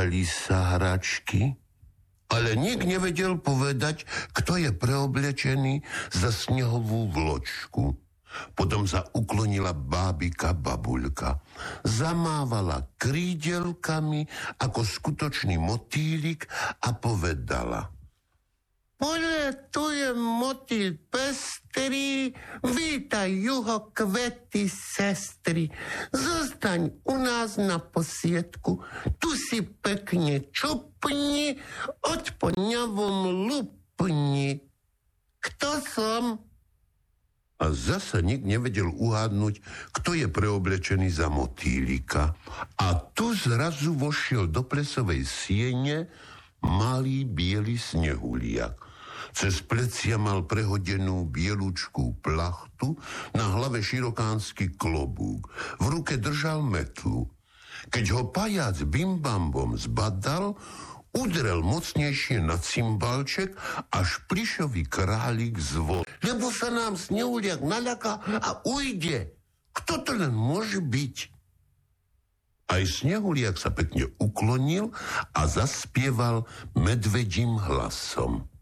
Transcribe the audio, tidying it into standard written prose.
Pýtali sa hračky, ale nik nevedel povedať, kto je preoblečený za snehovú vločku. Potom sa uklonila bábika babuľka. Zamávala krídelkami ako skutočný motýlik a povedala: Poľa, tu je motýl pestrý, vítaj juho kvety sestry. Zostaň u nás na posiedku, tu si pekne čupni, od poňavom lupni. Kto som? A zasa nik nevedel uhádnuť, kto je preoblečený za motýlika. A tu zrazu vošiel do plesovej siene malý biely snehuliak. Cez plecia mal prehodenú bielučkú plachtu, na hlave širokánsky klobúk. V ruke držal metlu. Keď ho pajac bimbambom zbadal, udrel mocnejšie na cymbalček, až plišový králik zvol. Lebo sa nám snehuliak naľaká a ujde. Kto to len môže byť? Aj snehuliak sa pekne uklonil a zaspieval medvedím hlasom.